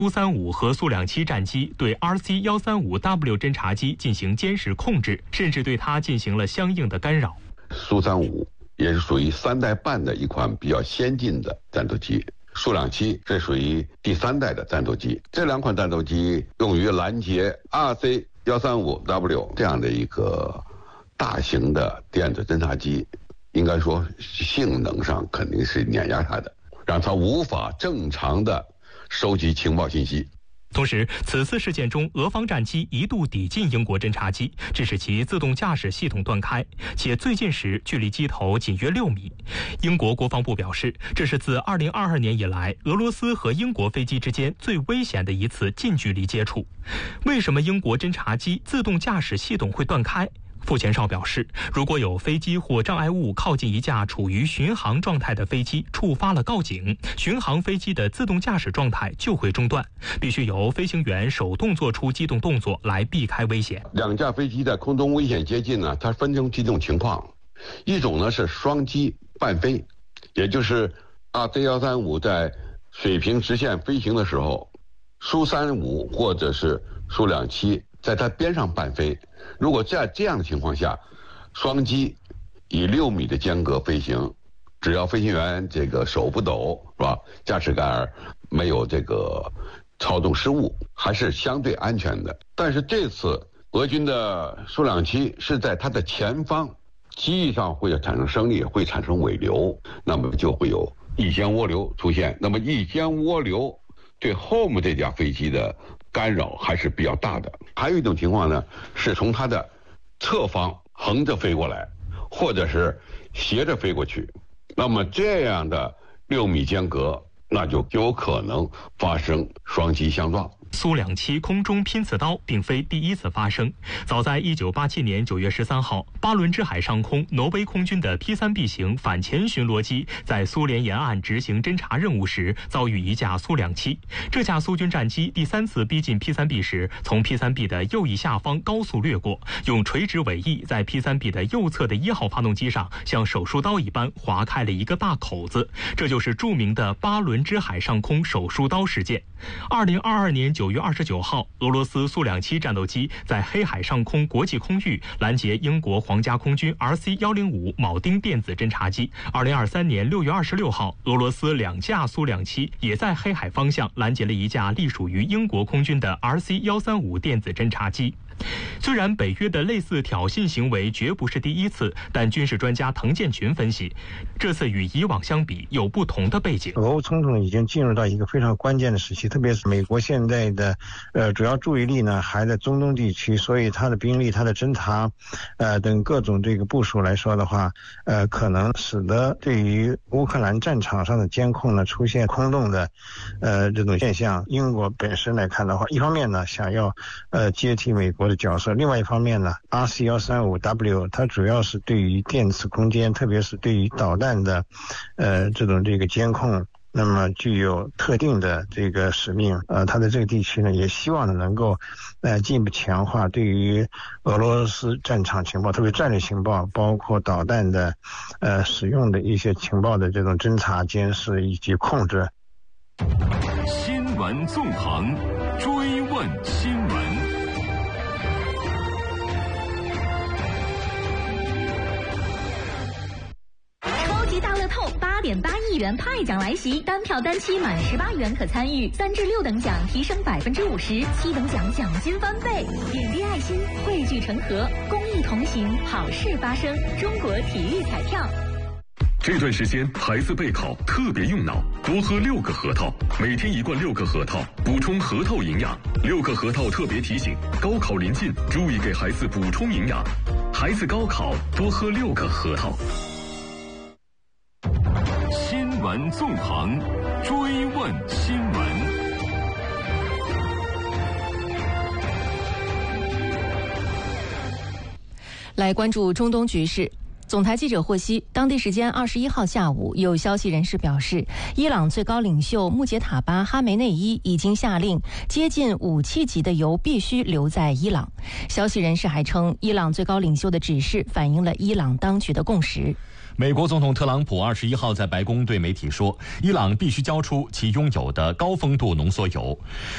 苏35和苏27战机对 RC-135W 侦察机进行监视控制，甚至对它进行了相应的干扰。 苏35也是属于3代半的一款比较先进的战斗机，苏27这属于第3代的战斗机。这2款战斗机用于拦截 RC-135W 这样的一个大型的电子侦察机，应该说性能上肯定是碾压它的，让它无法正常的收集情报信息。 同时，此次事件中，俄方战机一度抵近英国侦察机，致使其自动驾驶系统断开，且最近时距离机头仅约6米。英国国防部表示，这是自2022年以来俄罗斯和英国飞机之间最危险的一次近距离接触。为什么英国侦察机自动驾驶系统会断开？傅前哨表示，如果有飞机或障碍物靠近一架处于巡航状态的飞机，触发了告警，巡航飞机的自动驾驶状态就会中断，必须由飞行员手动做出机动动作来避开危险。 2架飞机在空中危险接近呢，它分成几种情况，一种呢是双机伴飞，也就是 RC-135在水平直线飞行的时候，苏35或者是苏27在它边上伴飞。如果在这样的情况下，双机以6米的间隔飞行，只要飞行员这个手不抖，是吧？驾驶杆没有这个操纵失误，还是相对安全的。但是这次俄军的苏27是在它的前方，机翼上会产生升力，会产生尾流，那么就会有翼尖涡流出现。那么翼尖涡流对后面这架飞机的干扰还是比较大的。还有一种情况呢，是从它的侧方横着飞过来，或者是斜着飞过去，那么这样的6米间隔，那就有可能发生双机相撞。 苏27空中拼刺刀并非第一次发生，早在1987年9月13号，巴伦支海上空挪威空军的 P3B 型反潜巡逻机在苏联沿岸执行侦察任务时，遭遇一架苏27。这架苏军战机第3次逼近 P3B 时，从 P3B 的右翼下方高速掠过，用垂直尾翼在 P3B 的右侧的1号发动机上像手术刀一般划开了一个大口子，这就是著名的巴伦支海上空手术刀事件。2022年9月29号，俄罗斯苏27战斗机在黑海上空国际空域拦截英国皇家空军 RC-105铆钉电子侦察机。2023年6月26号，俄罗斯2架苏27也在黑海方向拦截了一架隶属于英国空军的 RC-135电子侦察机。虽然北约的类似挑衅行为绝不是第一次，但军事专家滕建群分析，这次与以往相比有不同的背景。 俄乌冲突已经进入到一个非常关键的时期，特别是美国现在的主要注意力呢还在中东地区，所以它的兵力、它的侦察等各种这个部署来说的话，可能使得对于乌克兰战场上的监控呢出现空洞的这种现象。英国本身来看的话，一方面呢想要接替美国的角色，另外一方面呢 RC-135W 它主要是对于电磁空间，特别是对于导弹的这个监控，那么具有特定的这个使命。它的这个地区呢也希望能够进一步强化对于俄罗斯战场情报，特别战略情报，包括导弹的使用的一些情报的这种侦察、监视以及控制。 新闻纵横，追问新闻。 大乐透8.8亿元派奖来袭，单票单期满18元可参与，3至6等奖提升50%，7等奖奖金翻倍。点滴爱心，汇聚成河，公益同行，好事发生。中国体育彩票。 这段时间孩子备考特别用脑，多喝6克核桃，每天1罐6克核桃，补充核桃营养。6克核桃特别提醒，高考临近，注意给孩子补充营养。孩子高考多喝6克核桃。新闻纵横，追问新闻。 来关注中东局势。总台记者获悉，当地时间21号下午，有消息人士表示，伊朗最高领袖穆杰塔巴·哈梅内伊已经下令，接近武器级的油必须留在伊朗。消息人士还称，伊朗最高领袖的指示反映了伊朗当局的共识。 美国总统特朗普21号在白宫对媒体说，伊朗必须交出其拥有的高丰度浓缩铀。